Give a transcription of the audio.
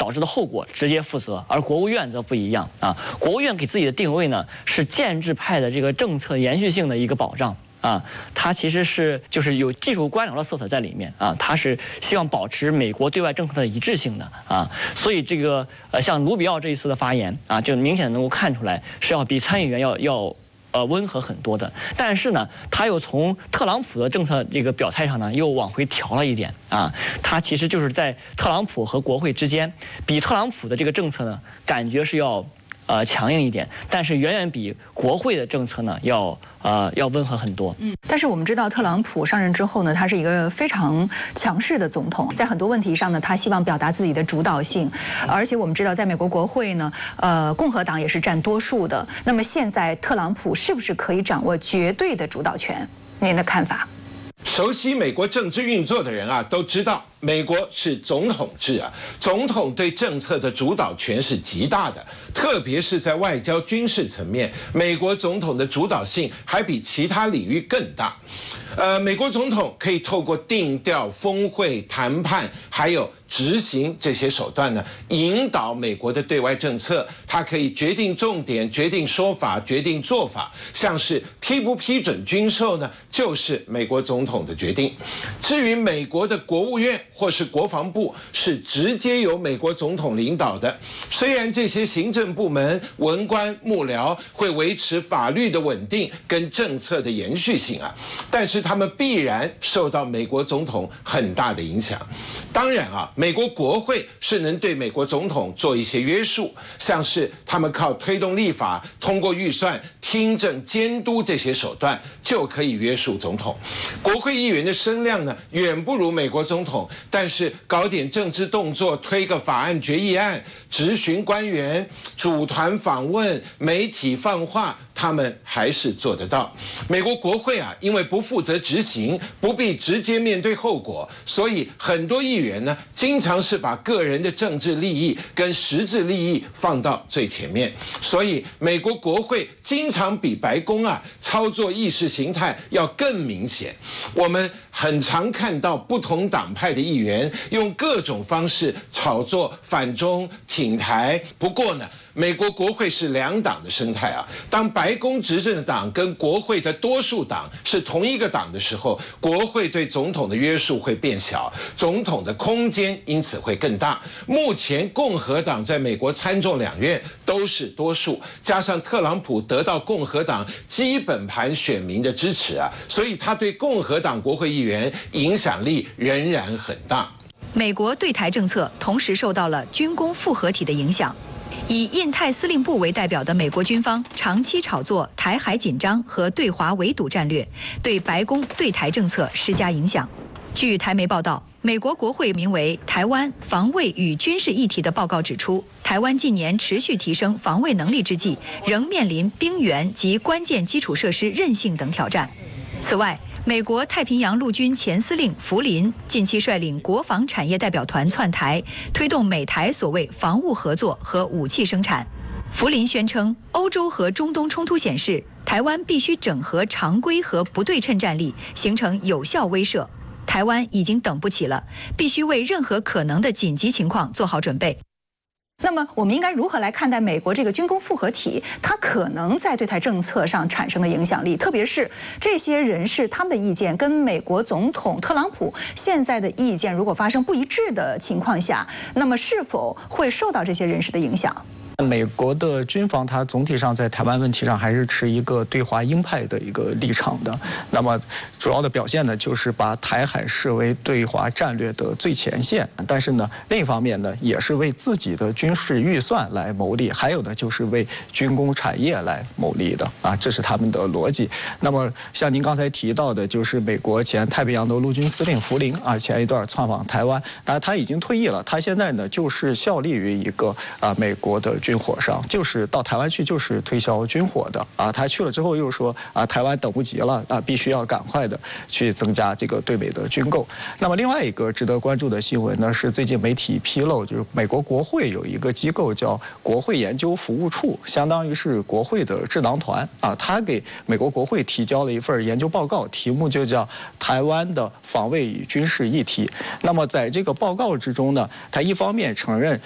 导致的后果直接负责，而国务院则不一样啊。国务院给自己的定位呢是建制派的这个政策延续性的一个保障。它其实是就是有技术官僚的色彩在里面啊，它是希望保持美国对外政策的一致性的啊，所以这个像卢比奥这一次的发言啊，就明显能够看出来是要比参议员要温和很多的，但是呢，他又从特朗普的政策这个表态上呢，又往回调了一点啊，他其实就是在特朗普和国会之间，比特朗普的这个政策呢，感觉是要强硬一点，但是远远比国会的政策呢要温和很多。 但是我们知道特朗普上任之后呢，他是一个非常强势的总统，在很多问题上呢，他希望表达自己的主导性，而且我们知道，在美国国会呢，共和党也是占多数的。那么现在特朗普是不是可以掌握绝对的主导权？您的看法？ 熟悉美国政治运作的人啊，都知道美国是总统制啊，总统对政策的主导权是极大的，特别是在外交军事层面，美国总统的主导性还比其他领域更大。美国总统可以透过定调、峰会、谈判，还有执行这些手段呢，引导美国的对外政策。他可以决定重点、决定说法、决定做法。像是批不批准军售呢，就是美国总统的决定。至于美国的国务院或是国防部，是直接由美国总统领导的。虽然这些行政部门、文官、幕僚会维持法律的稳定跟政策的延续性啊，但是他们必然受到美国总统很大的影响。当然啊，美国国会是能对美国总统做一些约束，像是他们靠推动立法、通过预算、听证、监督这些手段就可以约束总统。国会议员的声量呢，远不如美国总统，但是搞点政治动作，推个法案决议案，质询官员、组团访问、媒体放话，他们还是做得到。美国国会啊，因为不负责执行，不必直接面对后果，所以很多议员呢，经常是把个人的政治利益跟实质利益放到最前面。所以美国国会经常比白宫啊操作意识形态要更明显。我们很常看到不同党派的议员用各种方式炒作反中、挺台。不过呢，美国国会是两党的生态啊，当白宫执政的党跟国会的多数党是同一个党的时候，国会对总统的约束会变小，总统的空间因此会更大。目前共和党在美国参众两院都是多数，加上特朗普得到共和党基本盘选民的支持啊，所以他对共和党国会议员影响力仍然很大。 美国对台政策同时受到了军工复合体的影响。以印太司令部为代表的美国军方长期炒作台海紧张和对华围堵战略，对白宫对台政策施加影响。据台媒报道，美国国会名为《台湾防卫与军事议题》的报告指出，台湾近年持续提升防卫能力之际，仍面临兵源及关键基础设施韧性等挑战。此外，美国太平洋陆军前司令福林近期率领国防产业代表团窜台，推动美台所谓防务合作和武器生产。福林宣称，欧洲和中东冲突显示，台湾必须整合常规和不对称战力，形成有效威慑。台湾已经等不起了，必须为任何可能的紧急情况做好准备。那么我们应该如何来看待美国这个军工复合体它可能在对台政策上产生的影响力，特别是这些人士他们的意见跟美国总统特朗普现在的意见如果发生不一致的情况下，那么是否会受到这些人士的影响？ 美国的军方它总体上在台湾问题上还是持一个对华鹰派的一个立场的。那么主要的表现呢，就是把台海视为对华战略的最前线。但是呢，另一方面呢，也是为自己的军事预算来谋利，还有呢，就是为军工产业来谋利的啊，这是他们的逻辑。那么像您刚才提到的，就是美国前太平洋的陆军司令福林啊，前一段窜访台湾，他已经退役了，他现在呢就是效力于一个美国的军火商，就是到台湾去就是推销军火的啊。他去了之后又说台湾等不及了啊，必须要赶快的去增加这个对美的军购。那么另外一个值得关注的新闻呢，是最近媒体披露，就是美国国会有一个机构叫国会研究服务处，相当于是国会的智囊团啊，他给美国国会提交了一份研究报告，题目就叫台湾的防卫与军事议题。那么在这个报告之中呢，他一方面承认